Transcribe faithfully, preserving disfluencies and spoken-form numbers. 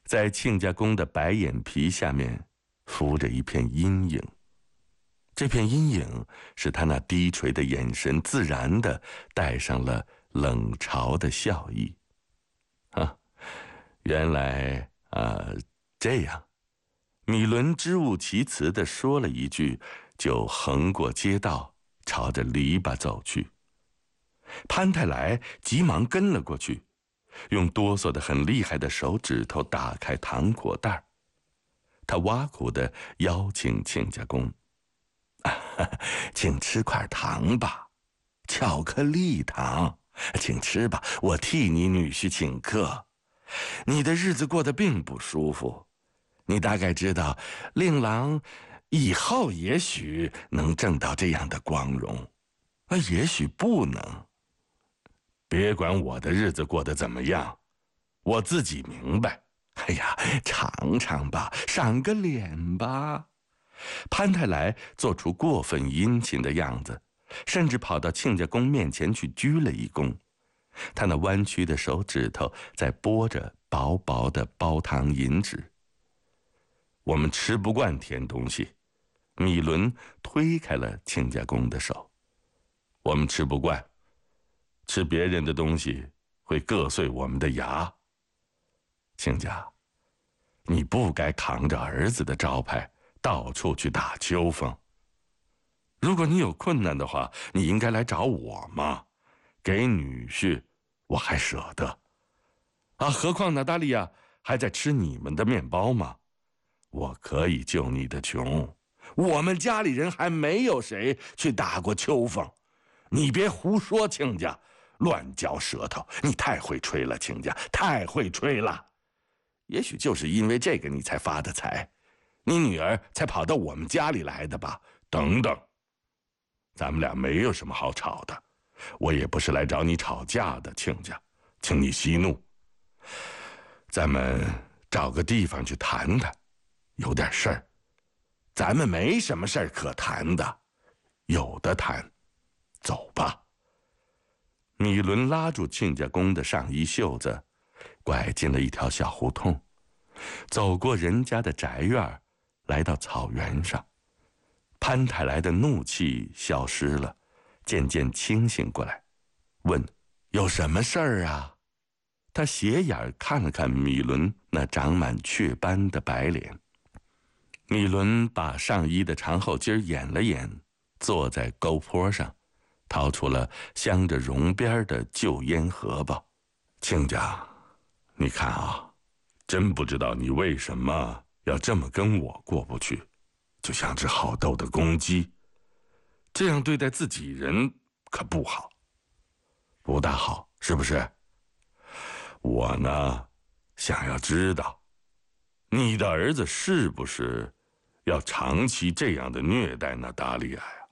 在亲家公的白眼皮下面浮着一片阴影。这片阴影使他那低垂的眼神自然地带上了冷嘲的笑意。啊，原来啊这样。米伦支吾其词地说了一句，就横过街道，朝着篱笆走去。潘太来急忙跟了过去，用哆嗦得很厉害的手指头打开糖果袋。他挖苦地邀请亲家公：“啊，请吃块糖吧，巧克力糖，请吃吧，我替你女婿请客。你的日子过得并不舒服，你大概知道，令郎以后也许能挣到这样的光荣，啊，也许不能。别管我的日子过得怎么样，我自己明白。哎呀，尝尝吧，赏个脸吧。”潘太来做出过分殷勤的样子，甚至跑到亲家公面前去鞠了一躬。他那弯曲的手指头在拨着薄薄的包糖银纸。我们吃不惯甜东西，米伦推开了亲家公的手。我们吃不惯，吃别人的东西会硌碎我们的牙。亲家，你不该扛着儿子的招牌到处去打秋风。如果你有困难的话，你应该来找我嘛，给女婿我还舍得啊，何况娜达利亚还在吃你们的面包吗？我可以救你的穷，我们家里人还没有谁去打过秋风。你别胡说，亲家，乱嚼舌头，你太会吹了，亲家，太会吹了。也许就是因为这个你才发的财，你女儿才跑到我们家里来的吧？等等，咱们俩没有什么好吵的，我也不是来找你吵架的，亲家，请你息怒。咱们找个地方去谈谈，有点事儿。咱们没什么事儿可谈的，有的谈，走吧。米伦拉住亲家公的上衣袖子，拐进了一条小胡同，走过人家的宅院，来到草原上。潘太来的怒气消失了，渐渐清醒过来，问：“有什么事儿啊？”他斜眼看了看米伦那长满雀斑的白脸。米伦把上衣的长后襟掩了掩，坐在沟坡上，掏出了镶着绒边的旧烟荷包。亲家，你看啊，真不知道你为什么要这么跟我过不去，就像只好斗的公鸡，这样对待自己人可不好，不大好，是不是？我呢，想要知道，你的儿子是不是要长期这样的虐待娜达利亚呀？